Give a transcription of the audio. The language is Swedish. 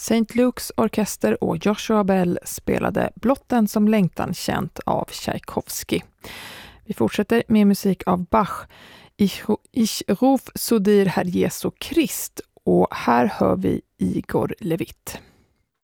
St. Luke's orkester och Joshua Bell spelade Blotten som längtan känt av Tchaikovsky. Vi fortsätter med musik av Bach, Ich ruf zu dir Herr Jesu Christ, och här hör vi Igor Levit.